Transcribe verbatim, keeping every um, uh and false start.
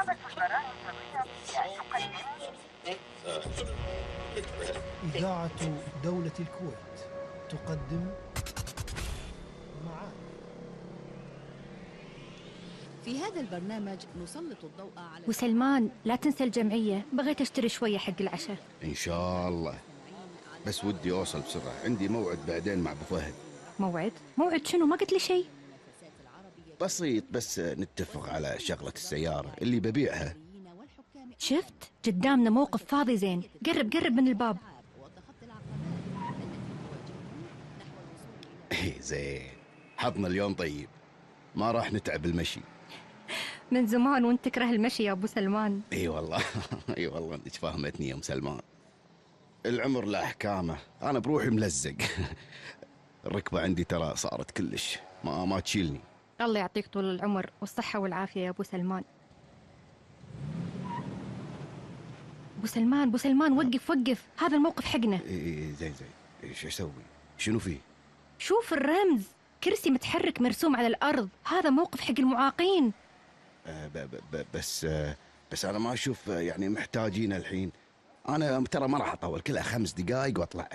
إذاعة دولة الكويت تقدم معاد. في هذا البرنامج نسلط الضوء على وسلمان لا تنسى الجمعية، بغيت أشتري شوية حق العشاء. إن شاء الله، بس ودي أوصل بسرعة، عندي موعد بعدين مع أبو فهد. موعد؟ موعد شنو؟ ما قلت لي شيء. بسيط، بس نتفق على شغلة السيارة اللي ببيعها. شفت قدامنا موقف فاضي زين، قرب قرب من الباب. إيه زين، حظنا اليوم طيب، ما راح نتعب المشي. من زمان وانت تكره المشي يا أبو سلمان. اي والله اي والله انت فاهمتني يا ام سلمان. العمر له احكامه، انا بروحي ملزق. الركبه عندي ترى صارت كلش ما ما تشيلني. الله يعطيك طول العمر والصحة والعافية يا أبو سلمان. أبو سلمان أبو سلمان وقف وقف، هذا الموقف حقنا. اي زين زين، ايش اسوي؟ شنو فيه؟ شوف الرمز، كرسي متحرك مرسوم على الأرض، هذا موقف حق المعاقين. آه ب ب ب بس آه بس انا ما اشوف، يعني محتاجين الحين. انا ترى ما راح اطول، كلها خمس دقائق واطلع.